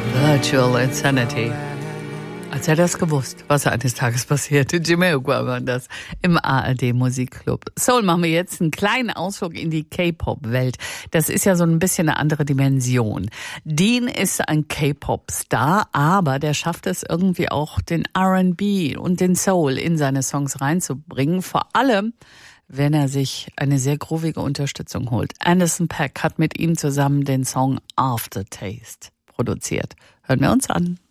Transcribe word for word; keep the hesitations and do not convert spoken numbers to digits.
Virtual Insanity. Als er das gewusst, was eines Tages passierte. Jamiroquai war das im A R D Musikclub. Soul, machen wir jetzt einen kleinen Ausflug in die K-Pop-Welt. Das ist ja so ein bisschen eine andere Dimension. Dean ist ein K-Pop-Star, aber der schafft es irgendwie auch, den R and B und den Soul in seine Songs reinzubringen. Vor allem, wenn er sich eine sehr groovige Unterstützung holt. Anderson .Paak hat mit ihm zusammen den Song Aftertaste produziert. Hören wir uns an.